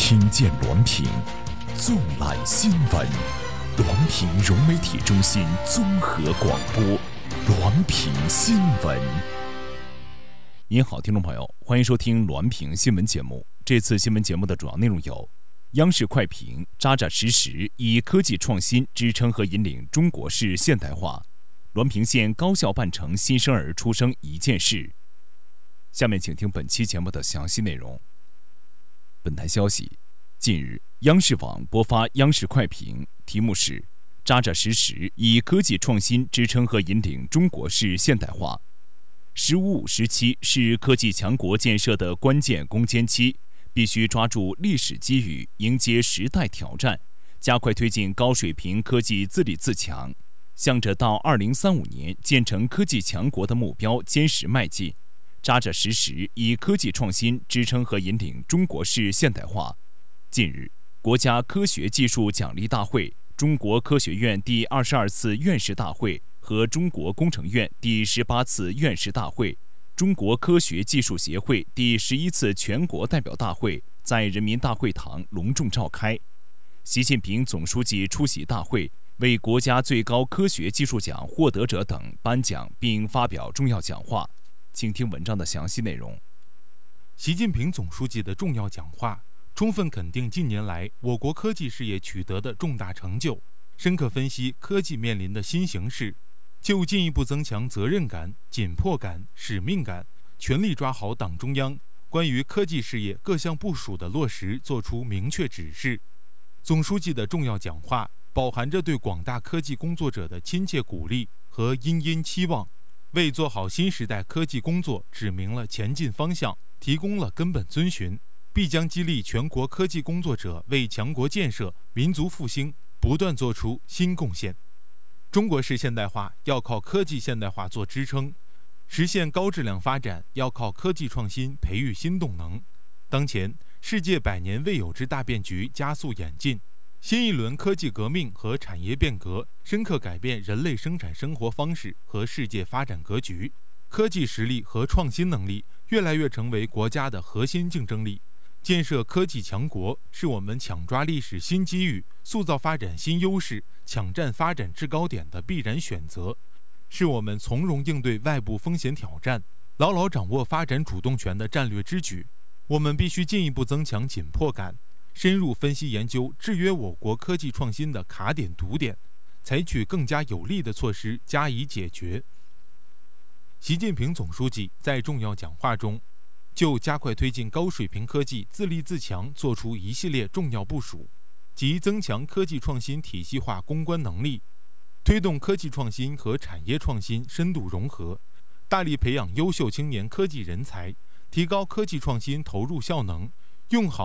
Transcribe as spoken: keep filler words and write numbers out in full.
听见滦平，纵览新闻。滦平融媒体中心综合广播，滦平新闻。您好，听众朋友，欢迎收听滦平新闻节目。这次新闻节目的主要内容有：央视快评扎扎实实以科技创新支撑和引领中国式现代化；滦平县高校办成新生儿出生一件事。下面请听本期节目的详细内容。本台消息，近日央视网播发央视快评，题目是扎扎实实以科技创新支撑和引领中国式现代化。十五五时期是科技强国建设的关键攻坚期，必须抓住历史机遇，迎接时代挑战，加快推进高水平科技自立自强，向着到二零三五年建成科技强国的目标坚实迈进，扎扎实实以科技创新支撑和引领中国式现代化。近日，国家科学技术奖励大会、中国科学院第二十二次院士大会和中国工程院第十八次院士大会、中国科学技术协会第十一次全国代表大会在人民大会堂隆重召开。习近平总书记出席大会，为国家最高科学技术奖获得者等颁奖并发表重要讲话。请听文章的详细内容。 习近平总书记的重要讲话充分肯定近年来我国科技事业取得的重大成就，深刻分析科技面临的新形势，就进一步增强责任感、紧迫感、使命感，全力抓好党中央关于科技事业各项部署的落实作出明确指示。总书记的重要讲话饱含着对广大科技工作者的亲切鼓励和殷殷期望，为做好新时代科技工作指明了前进方向，提供了根本遵循，必将激励全国科技工作者为强国建设、民族复兴不断做出新贡献。中国式现代化要靠科技现代化做支撑，实现高质量发展要靠科技创新培育新动能。当前，世界百年未有之大变局加速演进，新一轮科技革命和产业变革深刻改变人类生产生活方式和世界发展格局，科技实力和创新能力越来越成为国家的核心竞争力。建设科技强国是我们抢抓历史新机遇、塑造发展新优势、抢占发展制高点的必然选择，是我们从容应对外部风险挑战、牢牢掌握发展主动权的战略之举。我们必须进一步增强紧迫感，深入分析研究制约我国科技创新的卡点堵点，采取更加有力的措施加以解决。习近平总书记在重要讲话中，就加快推进高水平科技自立自强作出一系列重要部署，即增强科技创新体系化攻关能力，推动科技创新和产业创新深度融合，大力培养优秀青年科技人才，提高科技创新投入效能，用好